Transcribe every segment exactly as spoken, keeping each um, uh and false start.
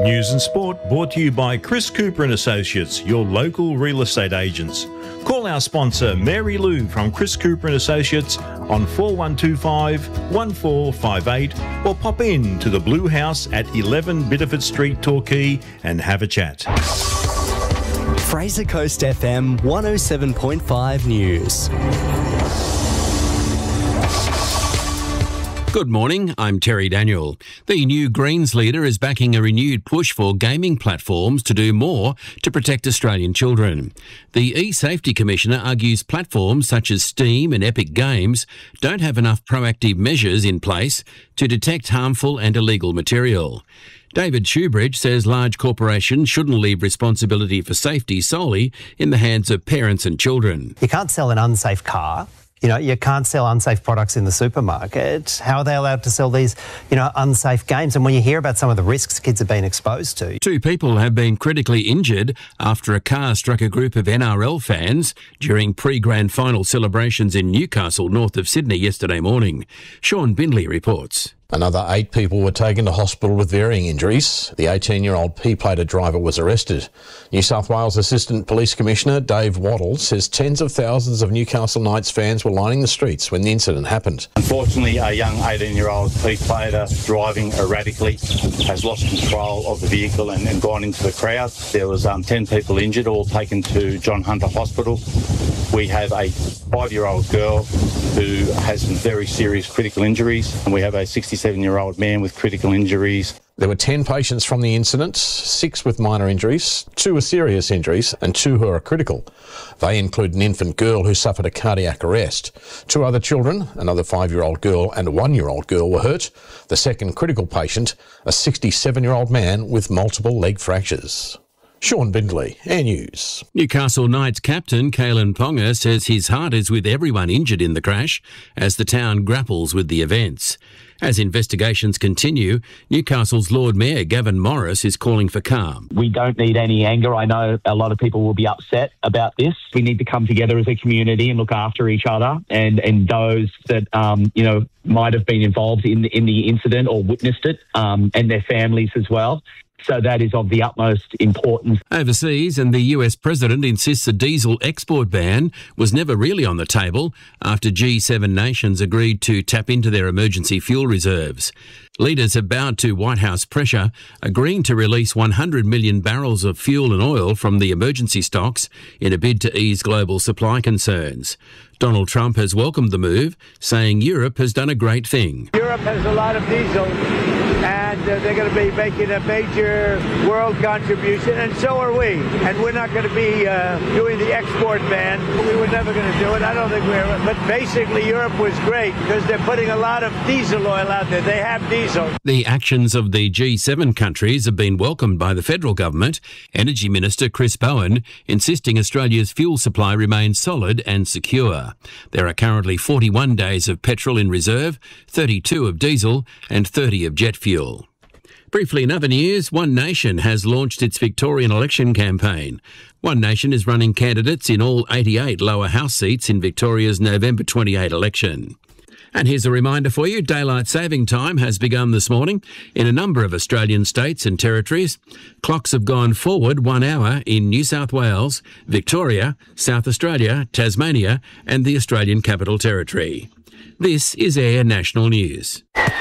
News and sport brought to you by Chris Cooper and Associates, your local real estate agents. Call our sponsor Mary Lou from Chris Cooper and Associates on four one two five, one four five eight or pop in to the Blue House at eleven Biddeford Street, Torquay and have a chat. Fraser Coast F M one oh seven point five News. Good morning, I'm Terry Daniel. The new Greens leader is backing a renewed push for gaming platforms to do more to protect Australian children. The e-Safety Commissioner argues platforms such as Steam and Epic Games don't have enough proactive measures in place to detect harmful and illegal material. David Shoebridge says large corporations shouldn't leave responsibility for safety solely in the hands of parents and children. You can't sell an unsafe car. You know, you can't sell unsafe products in the supermarket. How are they allowed to sell these, you know, unsafe games? And when you hear about some of the risks kids have been exposed to. Two people have been critically injured after a car struck a group of N R L fans during pre-grand final celebrations in Newcastle, north of Sydney, yesterday morning. Sean Bindley reports. Another eight people were taken to hospital with varying injuries. The eighteen-year-old P-plater driver was arrested. New South Wales Assistant Police Commissioner Dave Waddle says tens of thousands of Newcastle Knights fans were lining the streets when the incident happened. Unfortunately, a young eighteen-year-old P-plater driving erratically has lost control of the vehicle and, and gone into the crowd. There was um, ten people injured, all taken to John Hunter Hospital. We have a five-year-old girl who has some very serious critical injuries, and we have a sixty-seven-year-old man with critical injuries. There were ten patients from the incident, six with minor injuries, two with serious injuries and two who are critical. They include an infant girl who suffered a cardiac arrest. Two other children, another five-year-old girl and a one-year-old girl, were hurt. The second critical patient, a sixty-seven-year-old man with multiple leg fractures. Sean Bindley, Air News. Newcastle Knights captain Kalen Ponga says his heart is with everyone injured in the crash as the town grapples with the events. As investigations continue, Newcastle's Lord Mayor Gavin Morris is calling for calm. We don't need any anger. I know a lot of people will be upset about this. We need to come together as a community and look after each other and, and those that, um, you know, might have been involved in, in the incident or witnessed it, um, and their families as well. So that is of the utmost importance. Overseas, and the U S president insists a diesel export ban was never really on the table after G seven nations agreed to tap into their emergency fuel reserves. Leaders have bowed to White House pressure, agreeing to release one hundred million barrels of fuel and oil from the emergency stocks in a bid to ease global supply concerns. Donald Trump has welcomed the move, saying Europe has done a great thing. Europe has a lot of diesel, and uh, they're going to be making a major world contribution, and so are we. And we're not going to be uh, doing the export ban. We were never going to do it. I don't think we're. But basically, Europe was great because they're putting a lot of diesel oil out there. They have diesel. The actions of the G seven countries have been welcomed by the federal government. Energy Minister Chris Bowen insisting Australia's fuel supply remains solid and secure. There are currently forty-one days of petrol in reserve, thirty-two of diesel and thirty of jet fuel. Briefly in other news, One Nation has launched its Victorian election campaign. One Nation is running candidates in all eighty-eight lower house seats in Victoria's November twenty-eighth election. And here's a reminder for you, daylight saving time has begun this morning in a number of Australian states and territories. Clocks have gone forward one hour in New South Wales, Victoria, South Australia, Tasmania and the Australian Capital Territory. This is Air National News.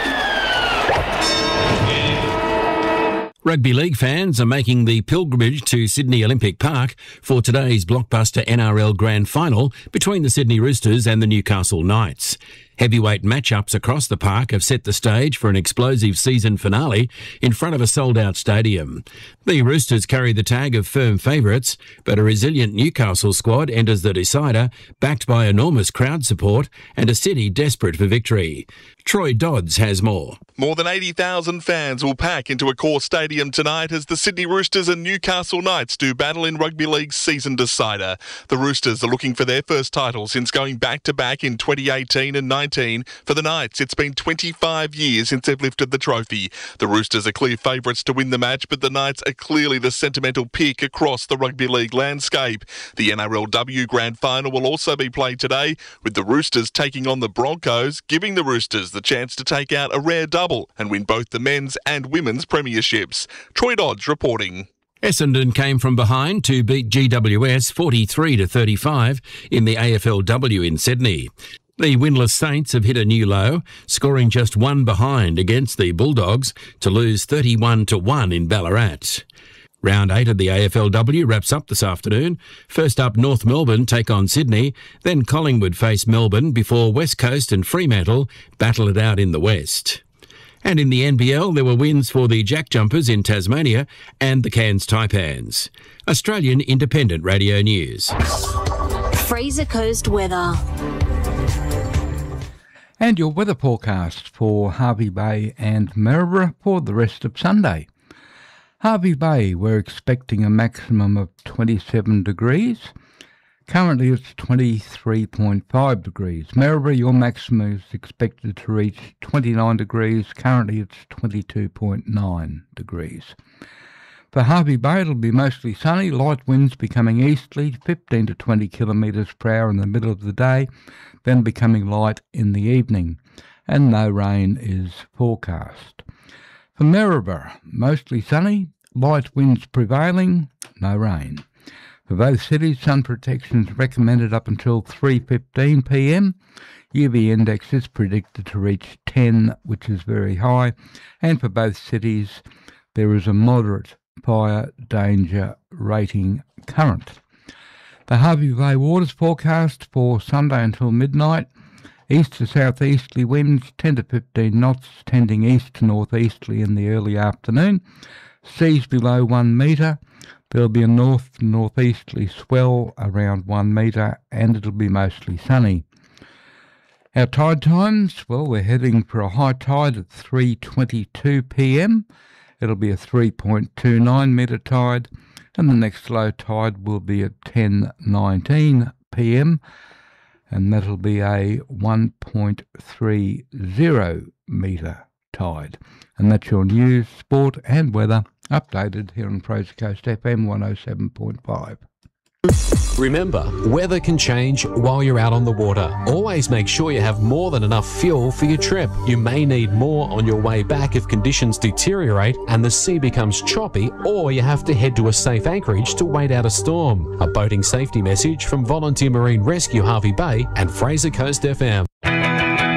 Rugby league fans are making the pilgrimage to Sydney Olympic Park for today's blockbuster N R L Grand Final between the Sydney Roosters and the Newcastle Knights. Heavyweight matchups across the park have set the stage for an explosive season finale in front of a sold-out stadium. The Roosters carry the tag of firm favourites, but a resilient Newcastle squad enters the decider, backed by enormous crowd support and a city desperate for victory. Troy Dodds has more. More than eighty thousand fans will pack into a core stadium tonight as the Sydney Roosters and Newcastle Knights do battle in Rugby League's season decider. The Roosters are looking for their first title since going back-to-back in twenty eighteen and nineteen nineteen. For the Knights, it's been twenty-five years since they've lifted the trophy. The Roosters are clear favourites to win the match, but the Knights are clearly the sentimental pick across the rugby league landscape. The N R L W Grand Final will also be played today, with the Roosters taking on the Broncos, giving the Roosters the chance to take out a rare double and win both the men's and women's premierships. Troy Dodds reporting. Essendon came from behind to beat G W S forty-three to thirty-five in the A F L W in Sydney. The winless Saints have hit a new low, scoring just one behind against the Bulldogs to lose thirty-one to one in Ballarat. Round eight of the A F L W wraps up this afternoon. First up, North Melbourne take on Sydney, then Collingwood face Melbourne before West Coast and Fremantle battle it out in the West. And in the N B L, there were wins for the Jack Jumpers in Tasmania and the Cairns Taipans. Australian Independent Radio News. Fraser Coast weather. And your weather forecast for Hervey Bay and Maryborough for the rest of Sunday. Hervey Bay, we're expecting a maximum of twenty-seven degrees. Currently it's twenty-three point five degrees. Maryborough, your maximum is expected to reach twenty-nine degrees. Currently it's twenty-two point nine degrees. For Hervey Bay, it'll be mostly sunny, light winds becoming easterly, fifteen to twenty kilometres per hour in the middle of the day, then becoming light in the evening, and no rain is forecast. For Maryborough, mostly sunny, light winds prevailing, no rain. For both cities, sun protection is recommended up until three fifteen p m. U V index is predicted to reach ten, which is very high, and for both cities there is a moderate fire danger rating current. The Hervey Bay waters forecast for Sunday until midnight. East to southeasterly winds ten to fifteen knots, tending east to northeasterly in the early afternoon. Seas below one metre. There'll be a north to northeasterly swell around one metre, and it'll be mostly sunny. Our tide times, well, we're heading for a high tide at three twenty-two p m. It'll be a three point two nine metre tide, and the next low tide will be at ten nineteen p m, and that'll be a one point three zero metre tide. And that's your news, sport and weather updated here on Fraser Coast F M one oh seven point five. Remember, weather can change while you're out on the water. Always make sure you have more than enough fuel for your trip. You may need more on your way back if conditions deteriorate and the sea becomes choppy, or you have to head to a safe anchorage to wait out a storm. A boating safety message from Volunteer Marine Rescue Hervey Bay and Fraser Coast F M.